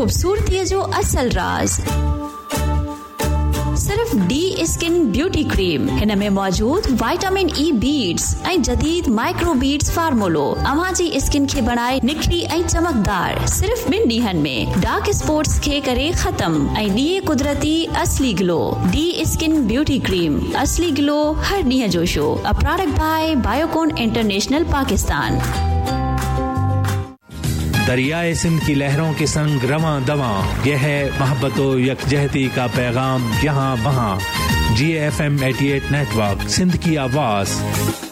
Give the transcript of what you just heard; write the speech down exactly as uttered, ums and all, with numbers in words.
खूबसूरती जो असल राज सिर्फ डी स्किन ब्यूटी क्रीम हिन में मौजूद विटामिन ई बीड्स ऐं जदीद माइक्रो बीड्स फार्मूलो अव्हां जी स्किन खे बनाए निखरी ऐं चमकदार सिर्फ ॿिनि ॾींहनि में डार्क स्पॉट्स खे करे खत्म ऐं ॾिए कुदरती असली glow. D skin beauty cream असली ग्लो हर ॾींहं जो show a product by Biocon international Pakistan. दरियाए Sindh की लहरों के संग रवां दवां, यह है मोहब्बतो यकजहती का पैगाम यहाँ वहाँ। जी एफ एम अठासी नेटवर्क, सिंध की आवाज़।